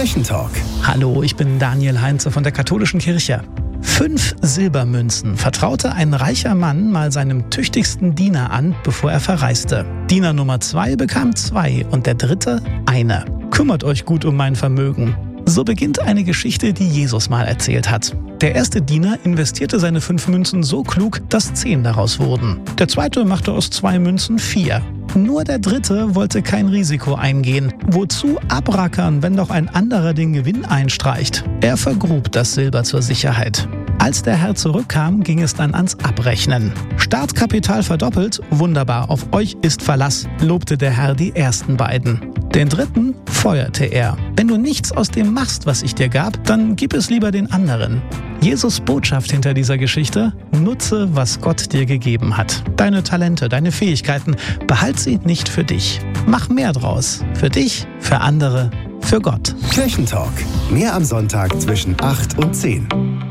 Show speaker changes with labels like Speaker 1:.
Speaker 1: Kirchentalk.
Speaker 2: Hallo, ich bin Daniel Heinze von der Katholischen Kirche. 5 Silbermünzen vertraute ein reicher Mann mal seinem tüchtigsten Diener an, bevor er verreiste. Diener Nummer 2 bekam 2 und der dritte 1. Kümmert euch gut um mein Vermögen. So beginnt eine Geschichte, die Jesus mal erzählt hat. Der erste Diener investierte seine 5 Münzen so klug, dass 10 daraus wurden. Der zweite machte aus 2 Münzen 4. Nur der dritte wollte kein Risiko eingehen. Wozu abrackern, wenn doch ein anderer den Gewinn einstreicht? Er vergrub das Silber zur Sicherheit. Als der Herr zurückkam, ging es dann ans Abrechnen. Startkapital verdoppelt, wunderbar, auf euch ist Verlass, lobte der Herr die ersten beiden. Den dritten feuerte er. Wenn du nichts aus dem machst, was ich dir gab, dann gib es lieber den anderen. Jesus' Botschaft hinter dieser Geschichte: Nutze, was Gott dir gegeben hat. Deine Talente, deine Fähigkeiten, behalt sie nicht für dich. Mach mehr draus. Für dich, für andere, für Gott.
Speaker 1: Kirchentalk. Mehr am Sonntag zwischen 8 und 10.